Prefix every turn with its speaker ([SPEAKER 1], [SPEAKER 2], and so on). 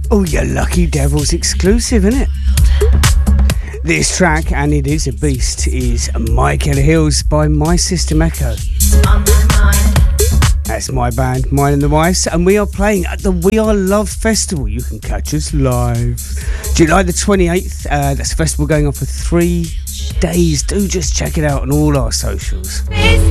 [SPEAKER 1] Oh, you lucky devils exclusive, isn't it? This track, and it is a beast, is Michael Hills by My System Echo. That's my band, Mine and the Wives, and we are playing at the We Are Love Festival. You can catch us live. July the 28th, that's a festival going on for 3 days. Do just check it out on all our socials.